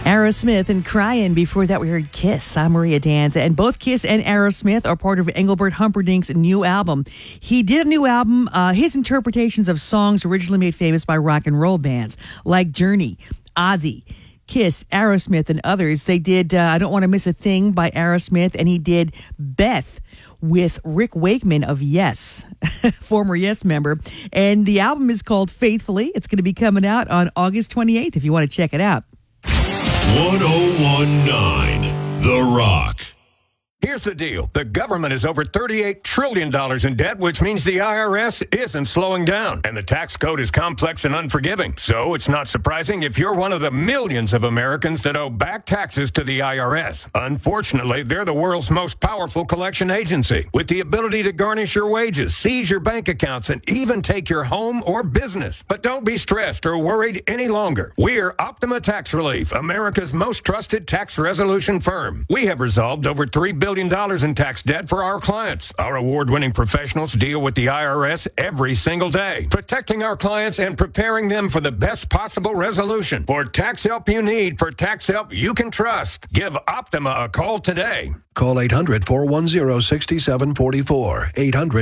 Aerosmith and Crying. Before that, we heard Kiss. I'm Maria Danza. And both Kiss and Aerosmith are part of Engelbert Humperdinck's new album. He did a new album, his interpretations of songs originally made famous by rock and roll bands like Journey, Ozzy, Kiss, Aerosmith, and others. They did I Don't Want to Miss a Thing by Aerosmith, and he did Beth with Rick Wakeman of Yes, former Yes member. And the album is called Faithfully. It's going to be coming out on August 28th if you want to check it out. 1019 The Rock. Here's the deal. The government is over $38 trillion in debt, which means the IRS isn't slowing down. And the tax code is complex and unforgiving. So it's not surprising if you're one of the millions of Americans that owe back taxes to the IRS. Unfortunately, they're the world's most powerful collection agency, with the ability to garnish your wages, seize your bank accounts, and even take your home or business. But don't be stressed or worried any longer. We're Optima Tax Relief, America's most trusted tax resolution firm. We have resolved over $3 billion in tax debt for our clients. Our award-winning professionals deal with the IRS every single day, protecting our clients and preparing them for the best possible resolution. For tax help you need, for tax help you can trust, give Optima a call today. Call 800-410-6744.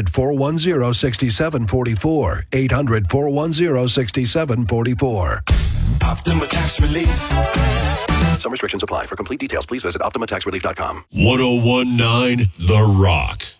800-410-6744. 800-410-6744. Optima Tax Relief. Some restrictions apply. For complete details, please visit OptimaTaxRelief.com. 1019 The Rock.